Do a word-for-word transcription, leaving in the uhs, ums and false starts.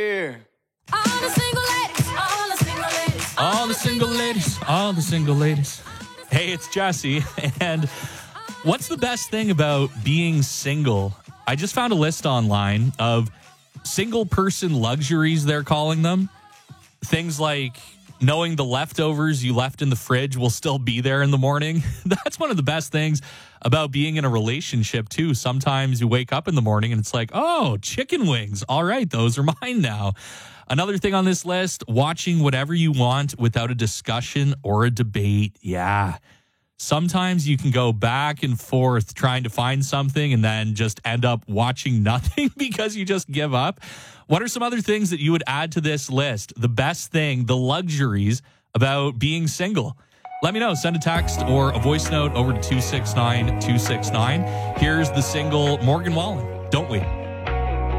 Here. All the single ladies, all the single ladies, all the single ladies, all the single ladies. Hey, it's Jesse. And what's the best thing about being single? I just found a list online of single person luxuries, they're calling them. Things like knowing the leftovers you left in the fridge will still be there in the morning. That's one of the best things about being in a relationship, too. Sometimes you wake up in the morning and it's like, oh, chicken wings. All right, those are mine now. Another thing on this list, watching whatever you want without a discussion or a debate. Yeah. Sometimes you can go back and forth trying to find something and then just end up watching nothing because you just give up. What are some other things that you would add to this list? The best thing, the luxuries about being single. Let me know. Send a text or a voice note over to two six nine two six nine. Here's the single Morgan Wallen. Don't we?